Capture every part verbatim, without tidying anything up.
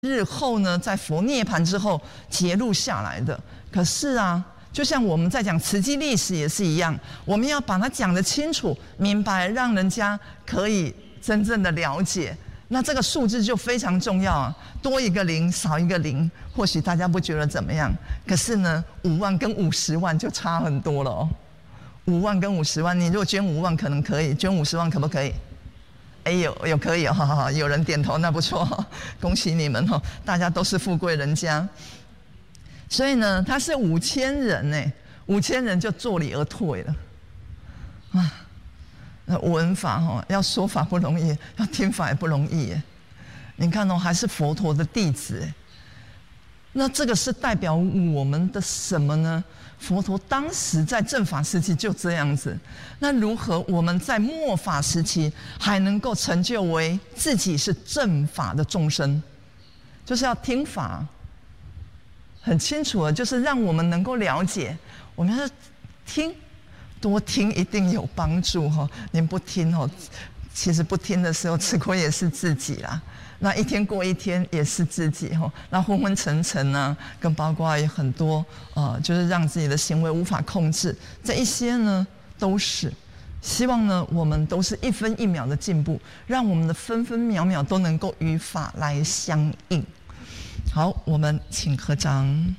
日后呢，在佛涅槃之后揭露下来的。可是啊，就像我们在讲慈济历史也是一样，我们要把它讲得清楚明白，让人家可以真正的了解。那这个数字就非常重要啊，多一个零少一个零，或许大家不觉得怎么样，可是呢，五万跟五十万就差很多了哦。五万跟五十万，你如果捐五万可能可以，捐五十万可不可以？哎，有有可以哦，好好好，有人点头，那不错，恭喜你们哦，大家都是富贵人家。所以呢，他是五千人呢，五千人就坐礼而退了，啊，那闻法哦，要说法不容易，要听法也不容易耶。你看哦，还是佛陀的弟子哎，那这个是代表我们的什么呢？佛陀当时在正法时期就这样子，那如何我们在末法时期还能够成就为自己是正法的众生？就是要听法，很清楚的，就是让我们能够了解，我们要听，多听一定有帮助哈。您不听哦，其实不听的时候吃亏也是自己啦。那一天过一天也是自己哈，那昏昏沉沉呢，跟包括有很多呃，就是让自己的行为无法控制，这一些呢都是希望呢，我们都是一分一秒的进步，让我们的分分秒秒都能够与法来相应。好，我们请合掌。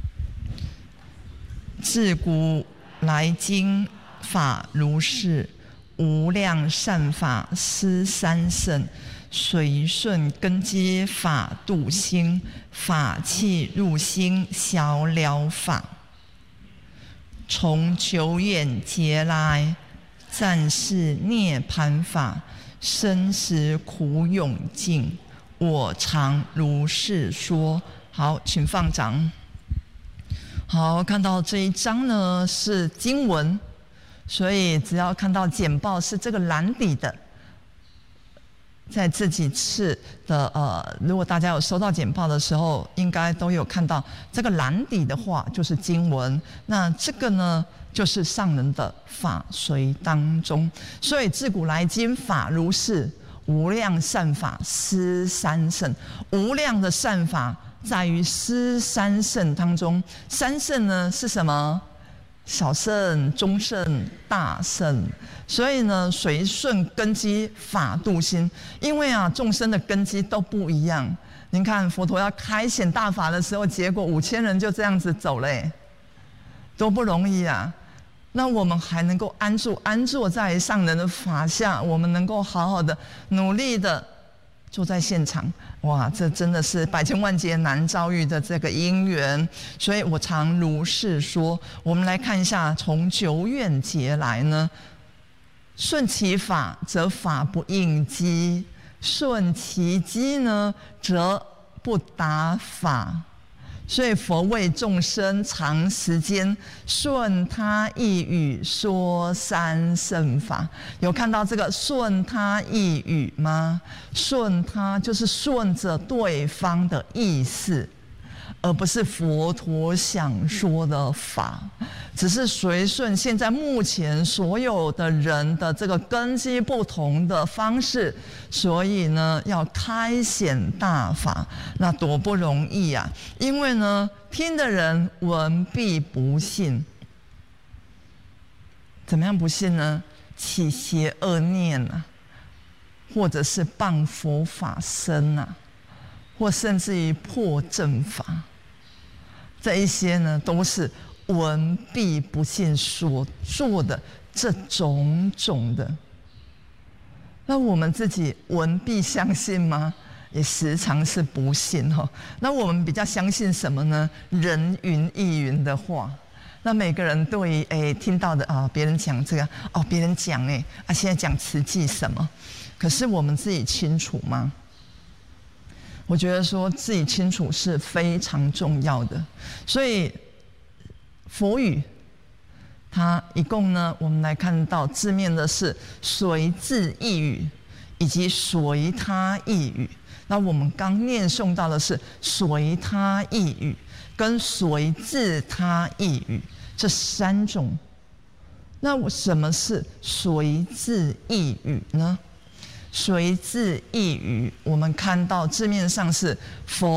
自古来今法如是，无量善法施三圣。随顺根基法度心，法器入心消了法。从久远劫来，暂是涅槃法，生死苦永尽，我常如是说。好，请放掌。好，看到这一章呢是经文，所以只要看到简报是这个蓝底的。在这几次的呃，如果大家有收到简报的时候，应该都有看到这个蓝底的话就是经文，那这个呢就是上人的法随当中。所以自古来今法如是，无量善法施三圣。无量的善法在于施三圣当中，三圣呢是什么？小圣、中圣、大圣。所以呢，随顺根基法度心，因为啊，众生的根基都不一样。您看，佛陀要开显大法的时候，结果五千人就这样子走嘞，多不容易啊！那我们还能够安住安坐在上人的法下，我们能够好好的努力的坐在现场，哇，这真的是百千万劫难遭遇的这个因缘。所以我常如是说。我们来看一下，从久远劫来呢。顺其法，则法不应机；顺其机呢，则不达法。所以佛为众生长时间顺他意语说三圣法。有看到这个顺他意语吗？顺他就是顺着对方的意思，而不是佛陀想说的法，只是随顺现在目前所有的人的这个根基不同的方式，所以呢要开显大法，那多不容易啊！因为呢听的人闻必不信，怎么样不信呢？起邪恶念啊，或者是谤佛法身啊，或甚至于破正法，这一些呢都是闻必不信所做的这种种的。那我们自己闻必相信吗？也时常是不信哈。那我们比较相信什么呢？人云亦云的话。那每个人对于诶听到的啊，别人讲这个哦，别人讲诶啊，现在讲慈济什么？可是我们自己清楚吗？我觉得说自己清楚是非常重要的。所以佛语它一共呢，我们来看到字面的是随自意语以及随他意语。那我们刚念诵到的是随他意语跟随自他意语这三种。那什么是随自意语呢？ 随字一语，我们看到字面上是佛